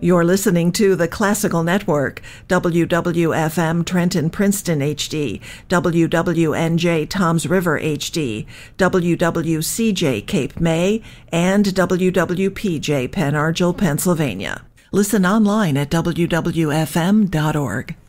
You're listening to the Classical Network, WWFM Trenton Princeton HD, WWNJ Toms River HD, WWCJ Cape May, and WWPJ Pen Argyl, Pennsylvania. Listen online at wwfm.org.